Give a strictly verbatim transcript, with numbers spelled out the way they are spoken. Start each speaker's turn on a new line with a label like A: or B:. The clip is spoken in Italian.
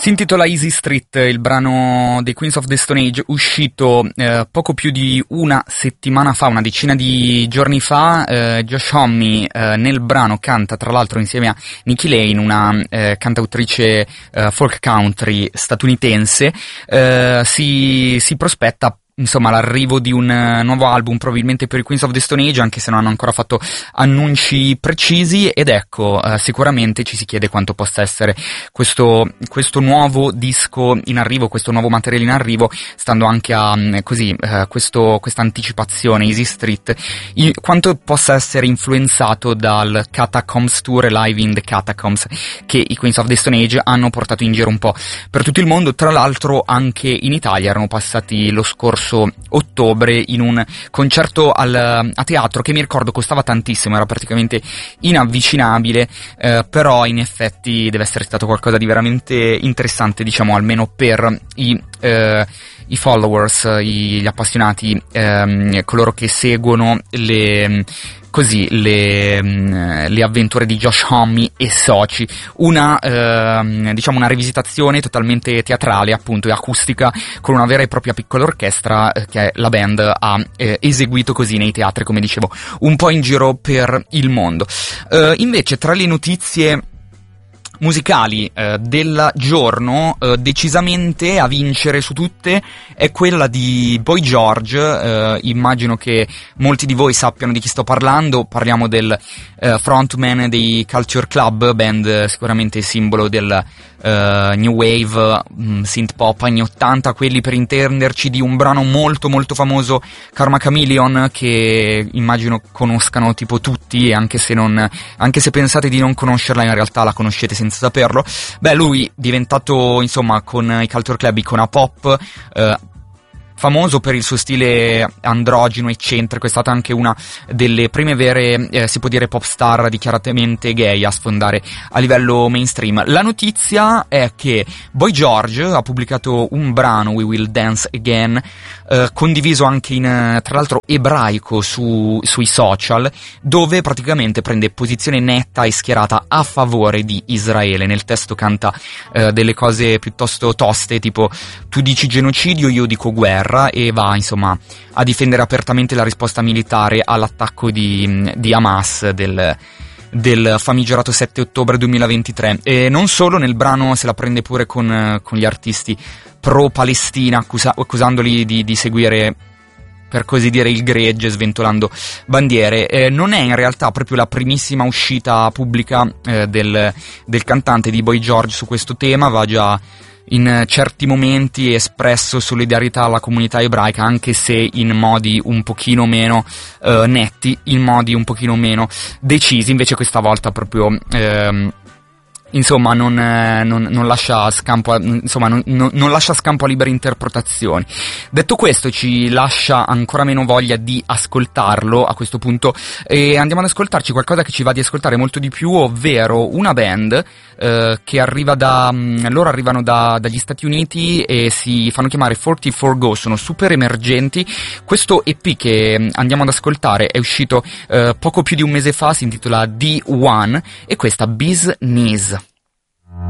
A: Si intitola Easy Street, il brano dei Queens of the Stone Age, uscito eh, poco più di una settimana fa, una decina di giorni fa. eh, Josh Homme eh, nel brano canta tra l'altro insieme a Nikki Lane, una eh, cantautrice eh, folk country statunitense. eh, si, si prospetta insomma l'arrivo di un uh, nuovo album probabilmente per i Queens of the Stone Age, anche se non hanno ancora fatto annunci precisi, ed ecco uh, sicuramente ci si chiede quanto possa essere questo questo nuovo disco in arrivo, questo nuovo materiale in arrivo, stando anche a um, così uh, questo questa anticipazione Easy Street, i, quanto possa essere influenzato dal Catacombs Tour, Live in the Catacombs, che i Queens of the Stone Age hanno portato in giro un po' per tutto il mondo. Tra l'altro anche in Italia erano passati lo scorso ottobre in un concerto al, a teatro che mi ricordo costava tantissimo, era praticamente inavvicinabile, eh, però in effetti deve essere stato qualcosa di veramente interessante, diciamo, almeno per i, eh, i followers, i, gli appassionati, ehm, coloro che seguono le... così le, le avventure di Josh Homme e soci, una eh, diciamo una rivisitazione totalmente teatrale, appunto, e acustica, con una vera e propria piccola orchestra eh, che la band ha eh, eseguito così nei teatri, come dicevo, un po' in giro per il mondo. Eh, invece tra le notizie musicali eh, del giorno, eh, decisamente a vincere su tutte è quella di Boy George. eh, immagino che molti di voi sappiano di chi sto parlando. Parliamo del eh, frontman dei Culture Club, band sicuramente simbolo del Uh, new wave, um, synth pop anni ottanta, quelli, per intenderci, di un brano molto molto famoso, Karma Chameleon, che immagino conoscano tipo tutti, anche se non anche se pensate di non conoscerla, in realtà la conoscete senza saperlo. Beh, lui diventato insomma con i Culture Club icona pop, uh, famoso per il suo stile androgino, eccentrico, è stata anche una delle prime vere, eh, si può dire, pop star dichiaratamente gay a sfondare a livello mainstream. La notizia è che Boy George ha pubblicato un brano, We Will Dance Again, eh, condiviso anche in, tra l'altro, ebraico su, sui social, dove praticamente prende posizione netta e schierata a favore di Israele. Nel testo canta eh, delle cose piuttosto toste, tipo tu dici genocidio, io dico guerra, e va insomma a difendere apertamente la risposta militare all'attacco di, di Hamas del, del famigerato sette ottobre duemilaventitré. E non solo, nel brano se la prende pure con, con gli artisti pro-Palestina, accusa, accusandoli di, di seguire, per così dire, il gregge, sventolando bandiere. Eh, non è in realtà proprio la primissima uscita pubblica eh, del, del cantante, di Boy George, su questo tema. Va già in certi momenti espresso solidarietà alla comunità ebraica, anche se in modi un pochino meno eh, netti, in modi un pochino meno decisi. Invece questa volta proprio ehm, insomma non, eh, non, non lascia scampo a, insomma non, non, non lascia scampo a libere interpretazioni. Detto questo, ci lascia ancora meno voglia di ascoltarlo a questo punto, e andiamo ad ascoltarci qualcosa che ci va di ascoltare molto di più, ovvero una band eh, che arriva da mh, loro arrivano da, dagli Stati Uniti e si fanno chiamare quarantaquattro Go, sono super emergenti. Questo E P che andiamo ad ascoltare è uscito eh, poco più di un mese fa, si intitola D uno, e questa Bee's Knees.